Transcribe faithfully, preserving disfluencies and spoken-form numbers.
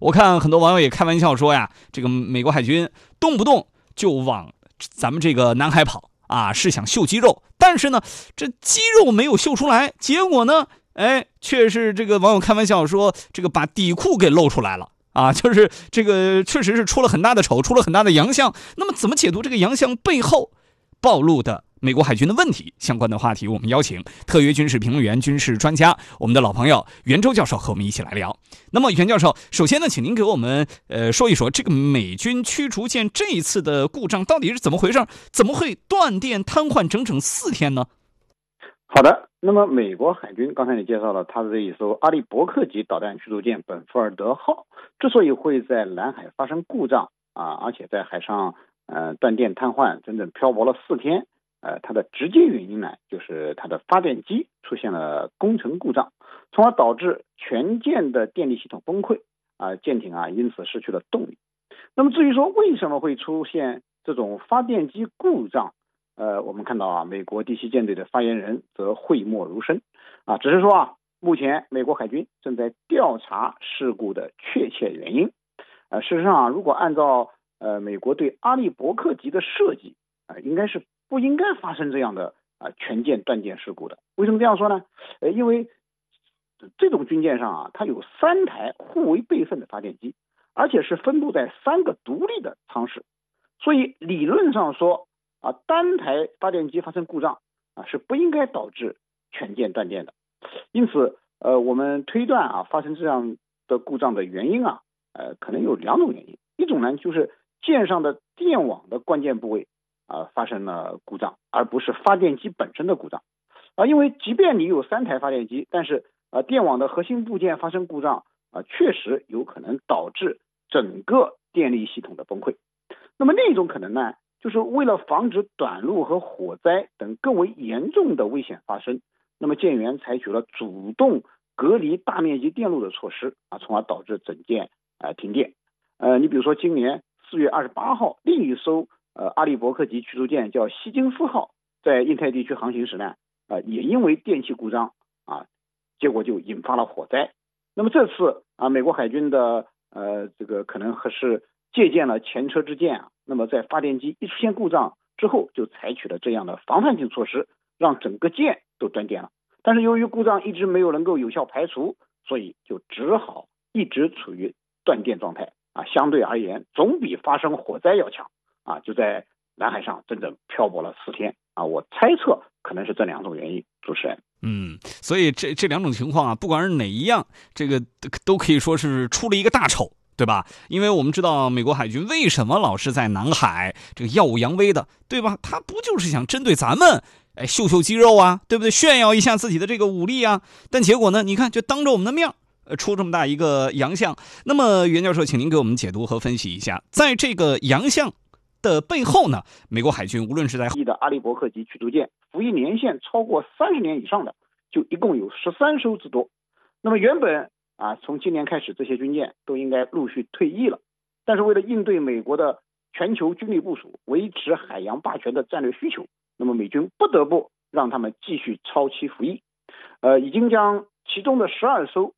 我看很多网友也开玩笑说呀，这个美国海军动不动就往咱们这个南海跑啊，是想秀肌肉，但是呢，这肌肉没有秀出来，结果呢，哎，却是这个网友开玩笑说，这个把底裤给露出来了。啊，就是这个确实是出了很大的丑，出了很大的洋相。那么怎么解读这个洋相背后暴露的美国海军的问题？相关的话题，我们邀请特约军事评论员、军事专家，我们的老朋友袁周教授和我们一起来聊。那么袁教授，首先呢，请您给我们呃说一说这个美军驱逐舰这一次的故障到底是怎么回事？怎么会断电瘫痪整整四天呢？ 好的，那么美国海军刚才你介绍了，它的这一艘阿利伯克级导弹驱逐舰本福尔德号之所以会在南海发生故障啊，而且在海上呃断电瘫痪，整整漂泊了四天，呃，它的直接原因呢，就是它的发电机出现了工程故障，从而导致全舰的电力系统崩溃啊，舰艇啊因此失去了动力。那么至于说为什么会出现这种发电机故障？呃，我们看到啊，美国第七舰队的发言人则讳莫如深啊，只是说啊，目前美国海军正在调查事故的确切原因。呃，事实上啊，如果按照呃美国对阿利伯克级的设计啊、呃，应该是不应该发生这样的啊、呃、全舰断电事故的。为什么这样说呢？呃，因为这种军舰上啊，它有三台互为备份的发电机，而且是分布在三个独立的舱室，所以理论上说。啊，单台发电机发生故障啊，是不应该导致全舰断电的。因此，呃，我们推断啊，发生这样的故障的原因啊，呃，可能有两种原因。一种呢，就是舰上的电网的关键部位啊发生了故障，而不是发电机本身的故障啊。因为即便你有三台发电机，但是啊，电网的核心部件发生故障啊，确实有可能导致整个电力系统的崩溃。那么另一种可能呢？就是为了防止短路和火灾等更为严重的危险发生，那么舰员采取了主动隔离大面积电路的措施啊，从而导致整舰呃停电。呃，你比如说今年四月二十八号，另一艘呃阿利伯克级驱逐舰叫希金斯号，在印太地区航行时呢，呃也因为电气故障啊，结果就引发了火灾。那么这次啊，美国海军的呃这个可能还是借鉴了前车之鉴啊。那么在发电机一出现故障之后，就采取了这样的防范性措施，让整个舰都断电了。但是由于故障一直没有能够有效排除，所以就只好一直处于断电状态啊。相对而言，总比发生火灾要强啊。就在南海上整整漂泊了四天啊。我猜测可能是这两种原因。主持人， 嗯，所以这这两种情况啊，不管是哪一样，这个都可以说是出了一个大丑。对吧？因为我们知道美国海军为什么老是在南海这个耀武扬威的，对吧？他不就是想针对咱们，哎，秀秀肌肉啊，对不对？炫耀一下自己的这个武力啊。但结果呢，你看，就当着我们的面，呃，出这么大一个洋相。那么袁教授，请您给我们解读和分析一下，在这个洋相的背后呢，美国海军无论是在的阿利伯克级驱逐舰服役年限超过三十年以上的，就一共有十三艘之多。那么原本。啊，从今年开始，这些军舰都应该陆续退役了。但是为了应对美国的全球军力部署，维持海洋霸权的战略需求，那么美军不得不让他们继续超期服役。呃，已经将其中的十二艘